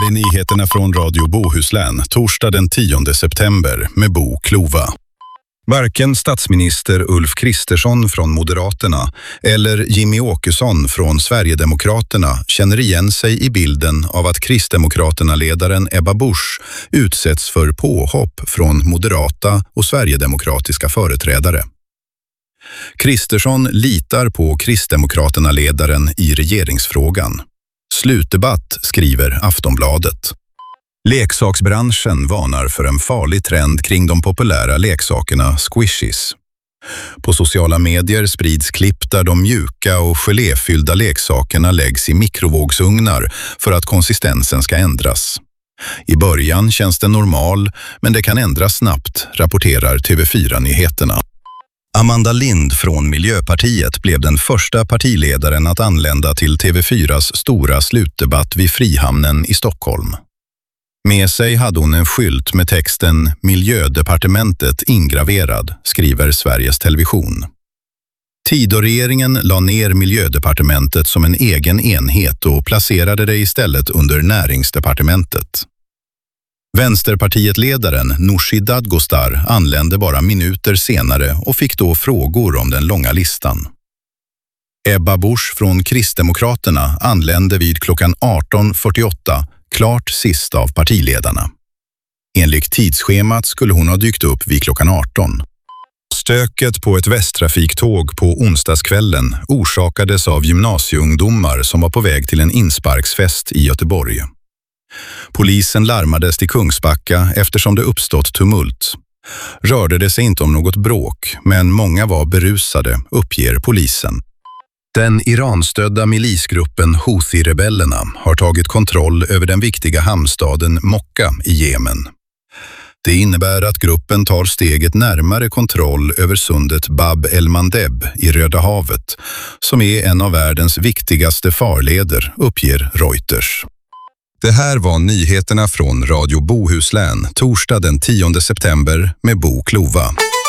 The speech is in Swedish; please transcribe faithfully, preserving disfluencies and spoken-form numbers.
här är nyheterna från Radio Bohuslän, torsdag den tionde september med Bo Klova. Varken statsminister Ulf Kristersson från Moderaterna eller Jimmy Åkesson från Sverigedemokraterna känner igen sig i bilden av att Kristdemokraterna-ledaren Ebba Busch utsätts för påhopp från moderata och sverigedemokratiska företrädare. Kristersson litar på Kristdemokraterna-ledaren i regeringsfrågan. Slutdebatt, skriver Aftonbladet. Leksaksbranschen varnar för en farlig trend kring de populära leksakerna squishies. På sociala medier sprids klipp där de mjuka och geléfyllda leksakerna läggs i mikrovågsugnar för att konsistensen ska ändras. I början känns den normal, men det kan ändras snabbt, rapporterar T V fyra-nyheterna. Amanda Lind från Miljöpartiet blev den första partiledaren att anlända till T V fyras stora slutdebatt vid Frihamnen i Stockholm. Med sig hade hon en skylt med texten Miljödepartementet ingraverad, skriver Sveriges Television. Tidöregeringen la ner Miljödepartementet som en egen enhet och placerade det istället under Näringsdepartementet. Vänsterpartiet-ledaren Nooshi Dadgostar anlände bara minuter senare och fick då frågor om den långa listan. Ebba Busch från Kristdemokraterna anlände vid klockan arton fyrtioåtta, klart sist av partiledarna. Enligt tidsschemat skulle hon ha dykt upp vid klockan arton. Stöket på ett västtrafiktåg på onsdagskvällen orsakades av gymnasieungdomar som var på väg till en insparksfest i Göteborg. Polisen larmades till Kungsbacka eftersom det uppstått tumult. Rörde det sig inte om något bråk, men många var berusade, uppger polisen. Den Iranstödda milisgruppen Houthi-rebellerna har tagit kontroll över den viktiga hamnstaden Mokka i Jemen. Det innebär att gruppen tar steget närmare kontroll över sundet Bab el-Mandeb i Röda havet, som är en av världens viktigaste farleder, uppger Reuters. Det här var nyheterna från Radio Bohuslän, torsdag den tionde september med Bo Klova.